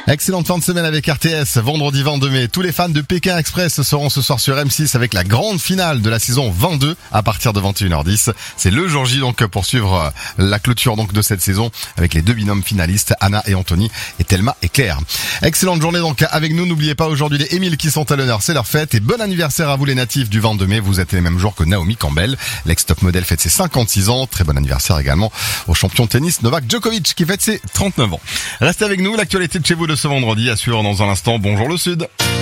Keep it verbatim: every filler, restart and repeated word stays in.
Excellente fin de semaine avec R T S, vendredi vingt-deux mai. Tous les fans de Pékin Express seront ce soir sur M six avec la grande finale de la saison vingt-deux à partir de vingt et une heures dix. C'est le jour J donc pour suivre la clôture donc de cette saison avec les deux binômes finalistes, Anna et Anthony et Thelma et Claire. Excellente journée donc avec nous. N'oubliez pas aujourd'hui les Émile qui sont à l'honneur, c'est leur fête et bon anniversaire à vous les natifs du vingt-deux mai. Vous êtes les mêmes jours que Naomi Campbell. L'ex-top modèle fête ses cinquante-six ans. Très bon anniversaire également au champion de tennis Novak Djokovic qui fête ses trente-neuf ans. Restez avec nous, l'actualité de chez vous de ce vendredi à suivre dans un instant. Bonjour le Sud.